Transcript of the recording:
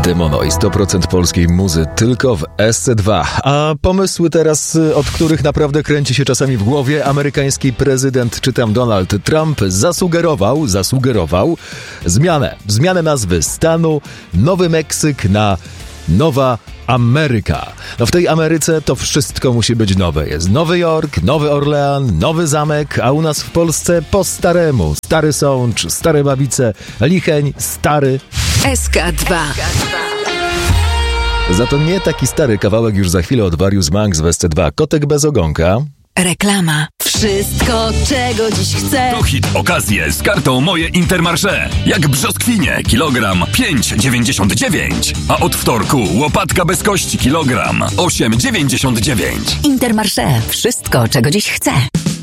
Demono i 100% polskiej muzy tylko w SC2. A pomysły teraz, od których naprawdę kręci się czasami w głowie, amerykański prezydent, czy tam Donald Trump, zasugerował zmianę nazwy stanu, Nowy Meksyk na Nowa Ameryka. No w tej Ameryce to wszystko musi być nowe. Jest Nowy Jork, Nowy Orlean, Nowy Zamek, a u nas w Polsce po staremu. Stary Sącz, stare Babice, Licheń, stary SK2. Za to nie taki stary kawałek już za chwilę od Warius Manx w SC2. Kotek bez ogonka. Reklama. Wszystko, czego dziś chcę. To hit okazje z kartą Moje Intermarché. Jak brzoskwinie, kilogram 5,99. A od wtorku łopatka bez kości, kilogram 8,99. Intermarché. Wszystko, czego dziś chcę.